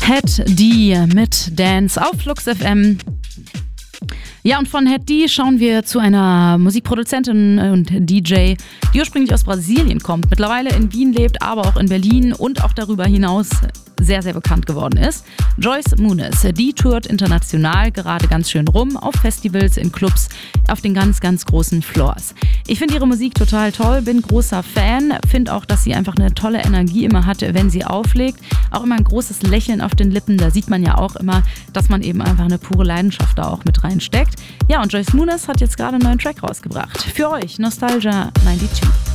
Head D mit Dance auf Flux FM. Ja, und von Head D schauen wir zu einer Musikproduzentin und DJ, die ursprünglich aus Brasilien kommt, mittlerweile in Wien lebt, aber auch in Berlin und auch darüber hinaus sehr, sehr bekannt geworden ist. Joyce Muniz, die tourt international gerade ganz schön rum, auf Festivals, in Clubs, auf den ganz, ganz großen Floors. Ich finde ihre Musik total toll, bin großer Fan, finde auch, dass sie einfach eine tolle Energie immer hat, wenn sie auflegt. Auch immer ein großes Lächeln auf den Lippen, da sieht man ja auch immer, dass man eben einfach eine pure Leidenschaft da auch mit reinsteckt. Ja, und Joyce Muniz hat jetzt gerade einen neuen Track rausgebracht. Für euch, Nostalgia 92.